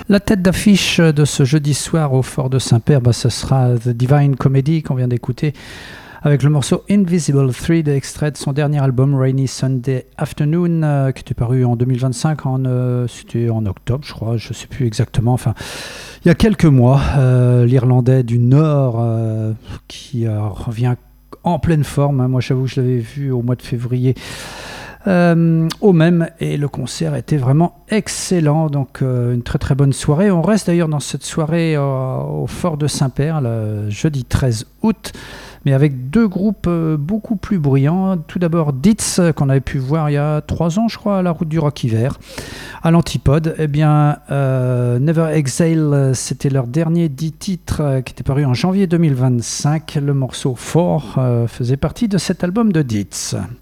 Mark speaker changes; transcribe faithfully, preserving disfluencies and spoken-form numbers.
Speaker 1: La tête d'affiche de ce jeudi soir au Fort de Saint-Père, bah, ce sera The Divine Comedy qu'on vient d'écouter avec le morceau Invisible Thread, extrait de son dernier album Rainy Sunday Afternoon, euh, qui était paru en deux mille vingt-cinq, en, euh, c'était en octobre je crois, je ne sais plus exactement, enfin il y a quelques mois. euh, l'Irlandais du Nord euh, qui euh, revient en pleine forme, hein. Moi j'avoue que je l'avais vu au mois de février Euh, au même, et le concert était vraiment excellent, donc euh, une très très bonne soirée. On reste d'ailleurs dans cette soirée euh, au Fort de Saint-Père le jeudi treize août, mais avec deux groupes euh, beaucoup plus bruyants. Tout d'abord Ditz, qu'on avait pu voir il y a trois ans je crois à la Route du Rock Hiver. À l'Antipode, eh bien euh, Never Exhale, c'était leur dernier dix titres euh, qui était paru en janvier deux mille vingt-cinq. Le morceau Four euh, faisait partie de cet album de Ditz.